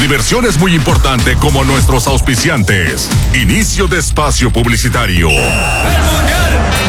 diversión es muy importante como nuestros auspiciantes. Inicio de espacio publicitario. ¡El Mundial!